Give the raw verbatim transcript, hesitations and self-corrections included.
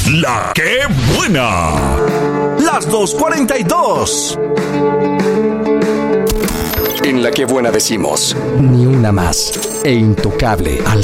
La que buena. Las dos cuarenta y dos. En La que buena decimos, ni una más. E Intocable al